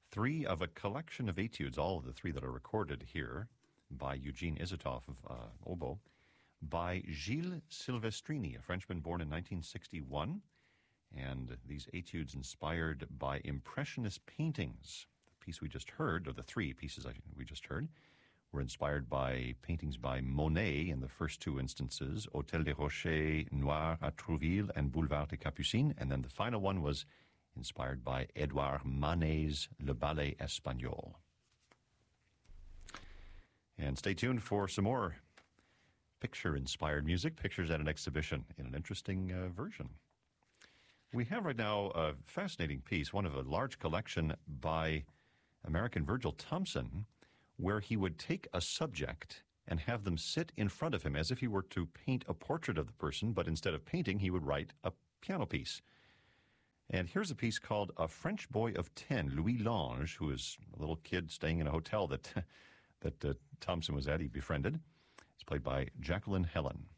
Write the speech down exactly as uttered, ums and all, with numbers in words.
three of a collection of etudes, all of the three that are recorded here by Eugene Isatoff of uh, oboe, by Gilles Silvestrini, a Frenchman born in nineteen sixty-one. And these etudes inspired by Impressionist paintings. The piece we just heard, or the three pieces we just heard, were inspired by paintings by Monet in the first two instances, Hôtel des Rochers, Noir à Trouville, and Boulevard des Capucines. And then the final one was inspired by Edouard Manet's Le Ballet Espagnol. And stay tuned for some more picture-inspired music, pictures at an exhibition in an interesting uh, version. We have right now a fascinating piece, one of a large collection by American Virgil Thomson, where he would take a subject and have them sit in front of him as if he were to paint a portrait of the person, but instead of painting, he would write a piano piece. And here's a piece called A French Boy of Ten, Louis Lange, who is a little kid staying in a hotel that, that uh, Thomson was at. He befriended. It's played by Jacqueline Helen.